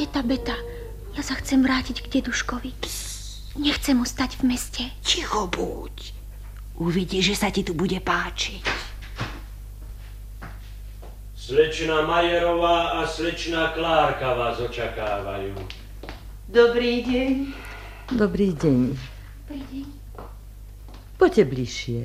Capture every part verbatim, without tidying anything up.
teta Beta. Ja sa chcem vrátiť k deduškovi. Nechcem ostať v meste. Ticho buď. Uvidíš, že sa ti tu bude páčiť. Slečna Majerová a slečna Klárka vás očakávajú. Dobrý deň. Dobrý deň. Dobrý deň. Poďte bližšie.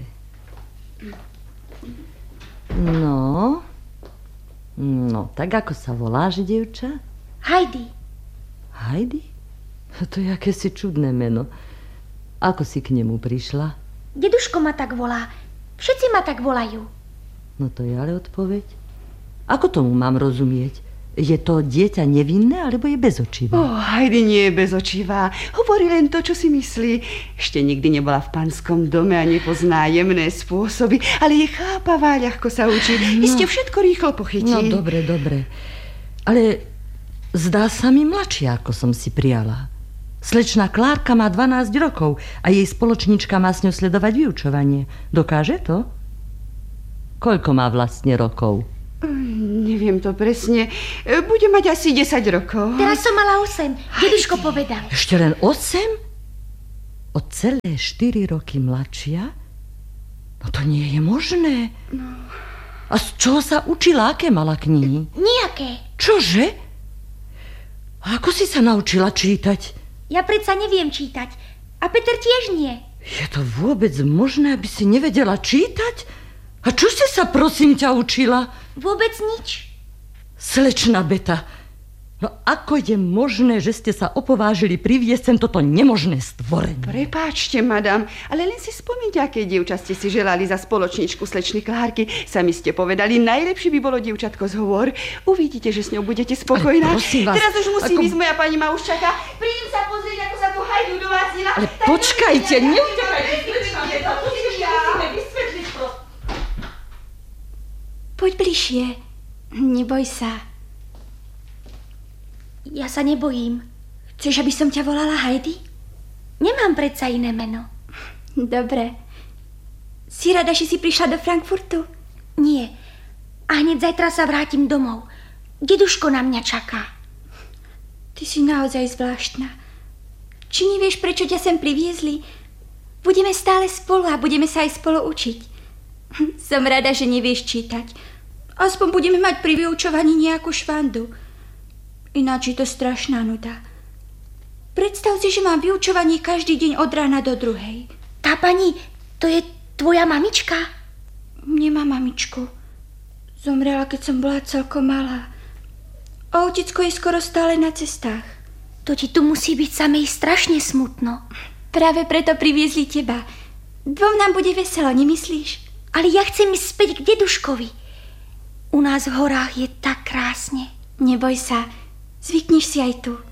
No... No, tak ako sa voláš, dievča? Heidi. Heidi? To je akési čudné meno. Ako si k nemu prišla? Deduško ma tak volá. Všetci ma tak volajú. No to je ale odpoveď. Ako tomu mám rozumieť? Je to dieťa nevinné, alebo je bezočivá? Oh, Heidi nie je bezočivá. Hovorí len to, čo si myslí. Ešte nikdy nebola v panskom dome a nepozná jemné spôsoby, ale je chápavá, ľahko sa učí. No, iste všetko rýchlo pochytí. No, dobre, dobre. Ale zdá sa mi mladšia, ako som si prijala. Slečna Klárka má dvanásť rokov a jej spoločnička má s ňou sledovať vyučovanie. Dokáže to? Koľko má vlastne rokov? Neviem to presne. Bude mať asi desať rokov. Teraz som mala osem. Deduško povedal. Ešte len osem? O celé štyri roky mladšia? No to nie je možné. No. A z čoho sa učila? Aké mala knihy? Nijaké. Čože? A ako si sa naučila čítať? Ja predsa neviem čítať. A Peter tiež nie. Je to vôbec možné, aby si nevedela čítať? A čo si sa, prosím ťa, učila? Vôbec nič. Slečna Beta, no ako je možné, že ste sa opovážili priviesť sem toto nemožné stvorenie? Prepáčte, madam, ale len si spomínte, aké dievča ste si želali za spoločničku slečny Klárky. Sami ste povedali, najlepšie by bolo dievčatko z Hovor. Uvidíte, že s ňou budete spokojná. Vás, teraz už musím ako... ísť, moja pani ma už čaká. Prídem sa pozrieť, ako sa tu Heidi udovácnila. Ale tak počkajte, neutekajte, slečna Beta, to si musíme vysvetliť prosto. Poď bližšie. Neboj sa. Ja sa nebojím. Chceš, aby som ťa volala Heidi? Nemám predsa iné meno. Dobre. Si rada, že si prišla do Frankfurtu? Nie. A hneď zajtra sa vrátim domov. Deduško na mňa čaká. Ty si naozaj zvláštna. Či nevieš, prečo ťa sem priviezli? Budeme stále spolu a budeme sa aj spolu učiť. Som rada, že nevieš čítať. Aspoň budeme mať pri vyučovaní nejakú švandu. Ináč je to strašná nuda. Predstav si, že mám vyučovanie každý deň od rána do druhej. Tá pani, to je tvoja mamička? Nemá mamičku. Zomrela, keď som bola celkom malá. A otecko je skoro stále na cestách. To ti tu musí byť samej strašne smutno. Práve preto priviezli teba. Dvom nám bude veselo, nemyslíš? Ale ja chcem ísť späť k deduškovi. U nás v horách je tak krásne. Neboj sa, zvykneš si aj tu.